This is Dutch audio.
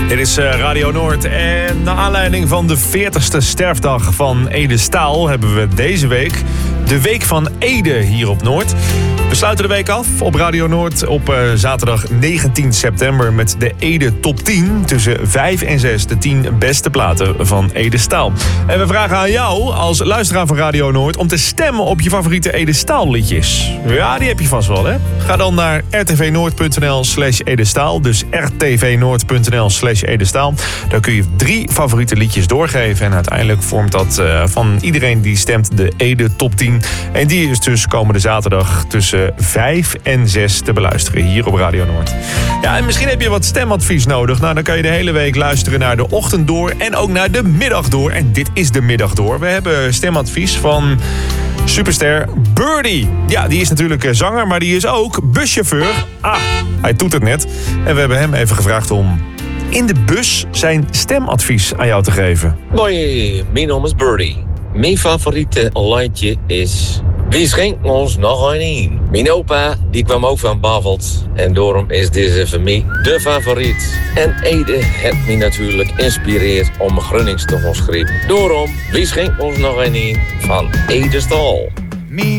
Dit is Radio Noord en naar aanleiding van de 40ste sterfdag van Ede Staal hebben we deze week de Week van Ede hier op Noord. We sluiten de week af op Radio Noord op zaterdag 19 september met de Ede Top 10. Tussen 5 en 6 de 10 beste platen van Ede Staal. En we vragen aan jou als luisteraar van Radio Noord om te stemmen op je favoriete Ede Staal liedjes. Ja, die heb je vast wel, hè? Ga dan naar rtvnoord.nl/Edestaal. Dus rtvnoord.nl/Edestaal. Daar kun je 3 favoriete liedjes doorgeven. En uiteindelijk vormt dat van iedereen die stemt de Ede Top 10. En die is dus komende zaterdag tussen 5 en 6 te beluisteren hier op Radio Noord. Ja, en misschien heb je wat stemadvies nodig. Nou, dan kan je de hele week luisteren naar de ochtend door en ook naar de middag door. En dit is de middag door. We hebben stemadvies van superster Birdie. Ja, die is natuurlijk zanger, maar die is ook buschauffeur. Ah, hij doet het net. En we hebben hem even gevraagd om in de bus zijn stemadvies aan jou te geven. Hoi, mijn naam is Birdie. Mijn favoriete liedje is Wie schenkt ons nog een? Mijn opa die kwam ook van Bavelt en daarom is deze voor mij de favoriet. En Ede heeft mij natuurlijk geïnspireerd om Grunnings te gaan schrijven. Daarom Wie schenkt ons nog een van Ede Staal.